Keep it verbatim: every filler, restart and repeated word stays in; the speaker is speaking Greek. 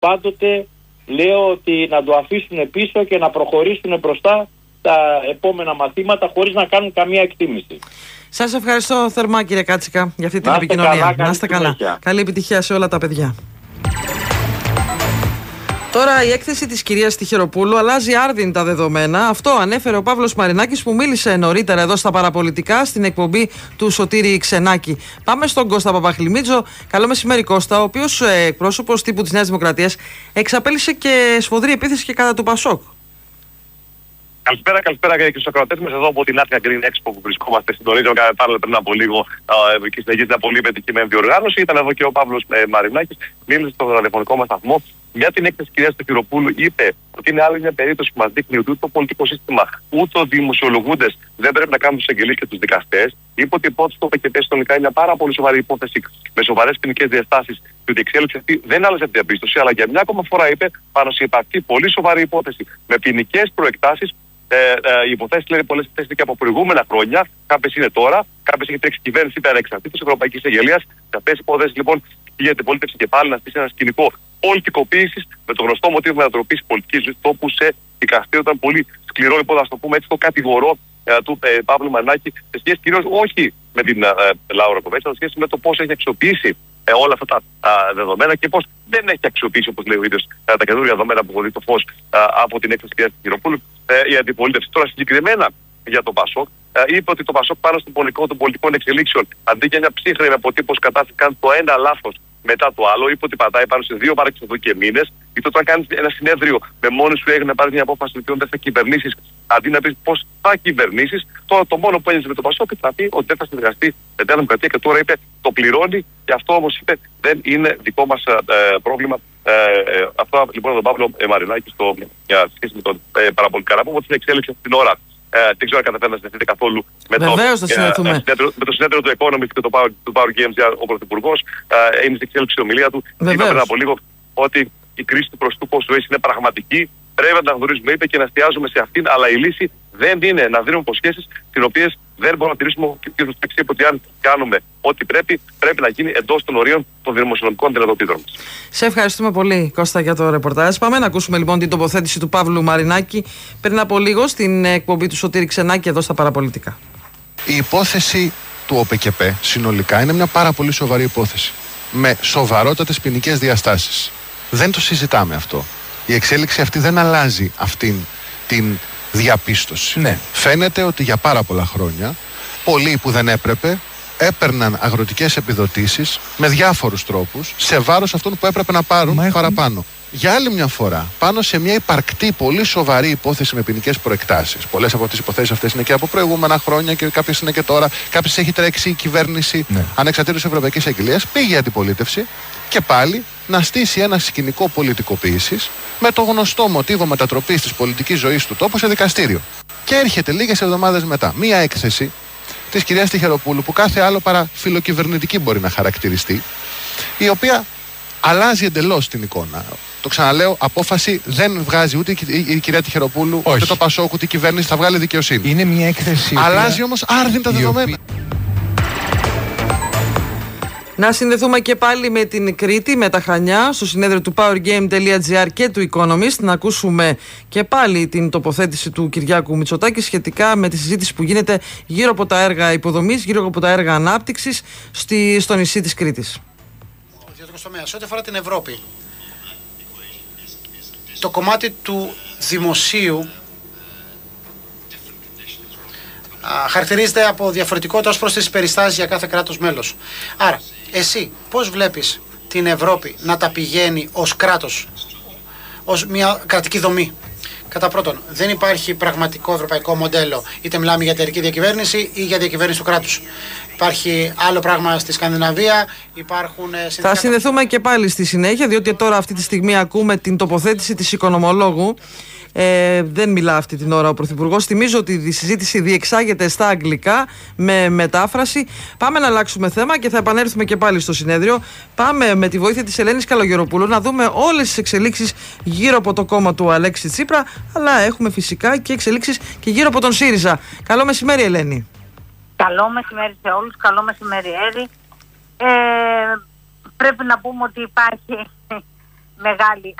πάντοτε λέω ότι να το αφήσουν πίσω και να προχωρήσουν μπροστά τα επόμενα μαθήματα χωρίς να κάνουν καμία εκτίμηση. Σας ευχαριστώ θερμά, κύριε Κάτσικα, για αυτή την να επικοινωνία. Καλά, να είστε καλά. Συνέχεια. Καλή επιτυχία σε όλα τα παιδιά. Τώρα η έκθεση της κυρίας Τυχεροπούλου αλλάζει άρδιν τα δεδομένα. Αυτό ανέφερε ο Παύλος Μαρινάκης, που μίλησε νωρίτερα εδώ στα παραπολιτικά στην εκπομπή του Σωτήρη Ξενάκη. Πάμε στον Κώστα Παπαχλημίτζο. Καλό μεσημέρι, Κώστα, ο οποίος εκπρόσωπος τύπου της Νέας Δημοκρατίας εξαπέλυσε και σφοδρή επίθεση και κατά του Πασόκ. Καλησπέρα, καλησπέρα και στους ακροατές μας εδώ από την Άτια Green Expo που βρισκόμαστε. Συντονίζαμε κάθε πάλι πριν από λίγο και συνεχίζεται πολύ πετυχημένη διοργάνωση. Ήταν εδώ και ο Παύλος ε, Μαρινάκης, μίλησε στο ραδιοφωνικό μας σταθμό για την έκθεση της κυρίας Τυχεροπούλου. Είπε ότι είναι άλλη μια περίπτωση που μας δείχνει ότι ούτε το πολιτικό σύστημα ούτε οι δημοσιολογούντες δεν πρέπει να κάνουν τους εγγελείς και τους δικαστές. Είπε ότι η υπόθεση του ΠΚΠ συνολικά είναι μια πάρα πολύ σοβαρή υπόθεση με σοβαρές ποινικές διαστάσεις και ότι η εξέλιξη αυτή δεν άλλαζε την διαπίστωση, αλλά για μια ακόμα φορά είπε πάνω σε υπαρκτή πολύ σοβαρή υπόθεση με ποινικές προεκτάσεις. Ε, ε, οι υποθέσεις λένε πολλές υποθέσεις και από προηγούμενα χρόνια. Κάποιες είναι τώρα, κάποιες έχει τρέξει κυβέρνηση είτε ανεξαρτήτως Ευρωπαϊκής Αγγελίας. Σε αυτές τις υποθέσεις λοιπόν η αντιπολίτευση και πάλι να στήσει ένα σκηνικό πολιτικοποίησης με το γνωστό μοτίβο μετατροπής πολιτικής ζωής τόπου σε δικαστήριο. Ήταν πολύ σκληρό λοιπόν, να το πούμε έτσι, το κατηγορό ε, του ε, Παύλου Μαρινάκη σε σχέση κυρίως όχι με την ε, Λάουρα Κοβέτσα, αλλά σε σχέση με το πώς έχει αξιοποιήσει Ε, όλα αυτά τα α, δεδομένα και πώς δεν έχει αξιοποιήσει, όπως λέει ο ίδιος, τα καινούργια δεδομένα που χωρεί το φως α, από την έκθεση της Τυχεροπούλου ε, η αντιπολίτευση. Τώρα συγκεκριμένα για το Πασόκ, ε, είπε ότι το Πασόκ πάνω στον πολιτικό των πολιτικών εξελίξεων, αντί για μια ψύχρεμη αποτύπωση κατάσταση, κάνει το ένα λάθος μετά το άλλο. Είπε ότι πατάει πάνω σε δύο πάρεξες εδώ και μήνες. Είπε όταν κάνει ένα συνέδριο με μόνοι σου έγινε να πάρει μια απόφαση ότι δεν θα κυβερνήσεις, αντί να πει πώς θα κυβερνήσεις. Τώρα το μόνο που έγινε με τον Πασόκ θα πει ότι δεν θα συνεργαστεί με την Δημοκρατία και τώρα είπε το πληρώνει. Και αυτό όμως είπε δεν είναι δικό μας ε, πρόβλημα. Ε, ε, αυτό λοιπόν τον Παύλο ε, Μαρινάκη στο για σχέση με τον ε, παραπολιτικά. Να πούμε ότι την εξέλιξη αυτή την ώρα. Ε, δεν ξέρω αν καταφέρει να συνεχίσει καθόλου με το, Βεβαίως, ε, συνέδριο, με το συνέδριο του Economist και το Power, του Power Games. Ο Πρωθυπουργός ε, είναι στην εξέλιξη η ομιλία του. Είπε πριν από λίγο ότι η κρίση του προστού κόστου είναι πραγματική. Πρέπει να τα γνωρίζουμε, είπε, και να εστιάζουμε σε αυτήν. Αλλά η λύση δεν είναι να δίνουμε υποσχέσεις τις οποίες δεν μπορούμε να τηρήσουμε. Και ο κ. Ταξί είπε ότι αν κάνουμε ό,τι πρέπει, πρέπει να γίνει εντός των ορίων των δημοσιονομικών δυνατοτήτων μας. Σε ευχαριστούμε πολύ, Κώστα, για το ρεπορτάζ. Πάμε να ακούσουμε λοιπόν την τοποθέτηση του Παύλου Μαρινάκη πριν από λίγο στην εκπομπή του Σωτήρη Ξενάκη εδώ στα παραπολιτικά. Η υπόθεση του ΟΠΚΠ συνολικά είναι μια πάρα πολύ σοβαρή υπόθεση. Με σοβαρότατες ποινικές διαστάσεις. Δεν το συζητάμε αυτό. Η εξέλιξη αυτή δεν αλλάζει αυτήν την διαπίστωση. Ναι. Φαίνεται ότι για πάρα πολλά χρόνια πολλοί που δεν έπρεπε έπαιρναν αγροτικές επιδοτήσεις με διάφορους τρόπους σε βάρος αυτών που έπρεπε να πάρουν Μα παραπάνω. Έχουν... Για άλλη μια φορά, πάνω σε μια υπαρκτή, πολύ σοβαρή υπόθεση με ποινικές προεκτάσεις. Πολλές από τις υποθέσεις αυτές είναι και από προηγούμενα χρόνια και κάποιες είναι και τώρα. Κάποιες έχει τρέξει η κυβέρνηση ναι. ανεξαρτήτως Ευρωπαϊκής Αγγελίας. Πήγε η αντιπολίτευση και πάλι να στήσει ένα σκηνικό πολιτικοποίησης με το γνωστό μοτίβο μετατροπής της πολιτικής ζωής του τόπου σε δικαστήριο. Και έρχεται λίγες εβδομάδες μετά μία έκθεση της κυρίας Τυχεροπούλου, που κάθε άλλο παρά φιλοκυβερνητική μπορεί να χαρακτηριστεί, η οποία αλλάζει εντελώς την εικόνα. Το ξαναλέω, απόφαση δεν βγάζει ούτε η κυρία Τυχεροπούλου, ούτε το Πασόκ, ούτε η κυβέρνηση, θα βγάλει δικαιοσύνη. Είναι μια έκθεση. Αλλάζει όμως άρδιν τα δεδομένα. Να συνδεθούμε και πάλι με την Κρήτη, με τα Χανιά, στο συνέδριο του powergame.gr και του Economist. Να ακούσουμε και πάλι την τοποθέτηση του Κυριάκου Μητσοτάκη σχετικά με τη συζήτηση που γίνεται γύρω από τα έργα υποδομής, γύρω από τα έργα ανάπτυξης στη, στο νησί της Κρήτης. Ο ιδιωτικός τομέας, ό,τι αφορά την Ευρώπη, το κομμάτι του δημοσίου α, χαρακτηρίζεται από διαφορετικότητα ως προς τις περιστάσεις για κάθε κράτος μέλος. Άρα, εσύ πώς βλέπεις την Ευρώπη να τα πηγαίνει ως κράτος, ως μια κρατική δομή? Κατά πρώτον, δεν υπάρχει πραγματικό ευρωπαϊκό μοντέλο. Είτε μιλάμε για εταιρική διακυβέρνηση ή για διακυβέρνηση του κράτους. Υπάρχει άλλο πράγμα στη Σκανδιναβία, υπάρχουν... Συνδικάτα... Θα συνδεθούμε και πάλι στη συνέχεια, διότι τώρα αυτή τη στιγμή ακούμε την τοποθέτηση της οικονομολόγου. Ε, δεν μιλά αυτή την ώρα ο Πρωθυπουργός. Θυμίζω ότι η συζήτηση διεξάγεται στα αγγλικά με μετάφραση. Πάμε να αλλάξουμε θέμα και θα επανέλθουμε και πάλι στο συνέδριο. Πάμε με τη βοήθεια της Ελένης Καλογεροπούλου να δούμε όλες τις εξελίξεις γύρω από το κόμμα του Αλέξη Τσίπρα, αλλά έχουμε φυσικά και εξελίξεις και γύρω από τον ΣΥΡΙΖΑ. Καλό μεσημέρι, Ελένη. Καλό μεσημέρι σε όλους, καλό μεσημέρι, Έρη. Ε, πρέπει να πούμε ότι υπάρχει μεγάλη